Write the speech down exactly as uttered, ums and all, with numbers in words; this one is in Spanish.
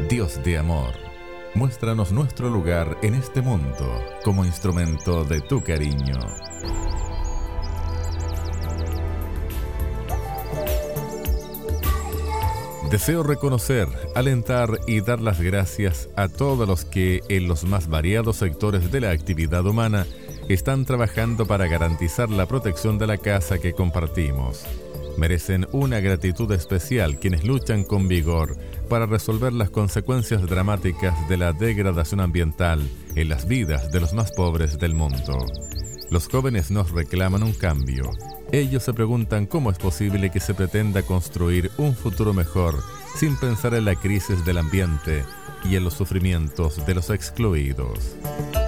Dios de amor, muéstranos nuestro lugar en este mundo como instrumento de tu cariño. Deseo reconocer, alentar y dar las gracias a todos los que en los más variados sectores de la actividad humana están trabajando para garantizar la protección de la casa que compartimos. Merecen una gratitud especial quienes luchan con vigor para resolver las consecuencias dramáticas de la degradación ambiental en las vidas de los más pobres del mundo. Los jóvenes nos reclaman un cambio. Ellos se preguntan cómo es posible que se pretenda construir un futuro mejor sin pensar en la crisis del ambiente y en los sufrimientos de los excluidos.